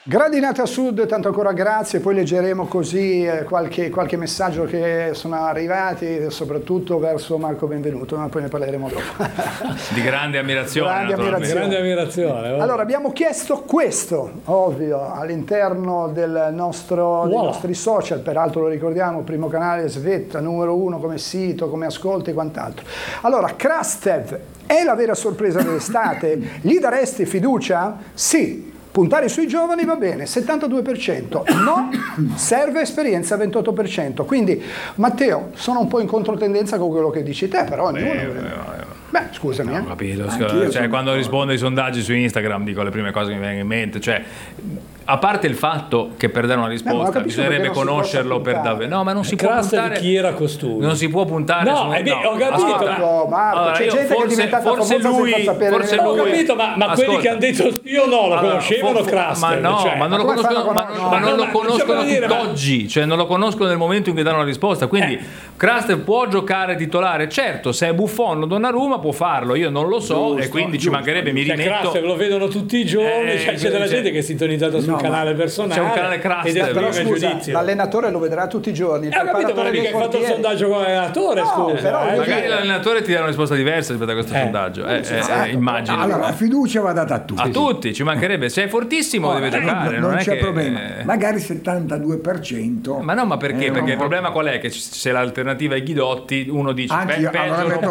Gradinate a sud, tanto ancora grazie, poi leggeremo così qualche messaggio che sono arrivati, soprattutto verso Marco Benvenuto, ma poi ne parleremo dopo. Di grande ammirazione. Grande ammirazione. Allora, abbiamo chiesto questo, ovvio, all'interno dei nostri social, peraltro lo ricordiamo, primo canale Svetta, numero 1 come sito, come ascolti e quant'altro. Allora, Krastev è la vera sorpresa dell'estate? Gli daresti fiducia? Sì. Puntare sui giovani va bene, 72%, no, serve esperienza, 28%. Quindi, Matteo, sono un po' in controtendenza con quello che dici te, però ognuno... Beh, scusami. Ho capito, cioè, quando rispondo ai sondaggi su Instagram dico le prime cose che mi vengono in mente, cioè... A parte il fatto che per dare una risposta bisognerebbe conoscerlo per davvero. No, ma non si può puntare. Chi era costui? Non si può puntare. No, ho capito. C'è gente che è diventata forse lui. Ho capito, ma quelli che hanno detto io no lo conoscevano Krastev. Ma no, cioè, ma non lo conoscono tutt'oggi. Cioè, non lo conoscono nel momento in cui danno la risposta. Quindi Krastev può giocare titolare. Certo, se è Buffon o Donnarumma può farlo. Io non lo so e quindi ci mancherebbe. Mi rimetto. Krastev lo vedono tutti i giorni. C'è della gente che è sintonizzata sul canale personale, c'è un canale Krastev, però scusa, l'allenatore lo vedrà tutti i giorni. Ho capito, ma mica hai fatto il sondaggio con l'allenatore, scusa. Però magari l'allenatore ti dà una risposta diversa rispetto a questo sondaggio, immagino. Allora, la fiducia va data a tutti. A tutti, ci mancherebbe. Se è fortissimo deve giocare, non c'è che... problema. Magari 72%. Ma no, ma perché? Perché il problema qual è? Che se l'alternativa è Ghidotti, uno dice peggio